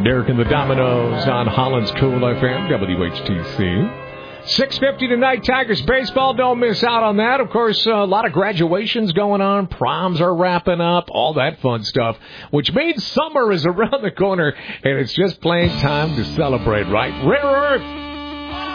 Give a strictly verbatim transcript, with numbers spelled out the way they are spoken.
Derek and the Dominoes on Holland's Cool F M, W H T C. six fifty tonight, Tigers baseball. Don't miss out on that. Of course, a lot of graduations going on. Proms are wrapping up. All that fun stuff, which means summer is around the corner, and it's just plain time to celebrate, right? Rare Earth.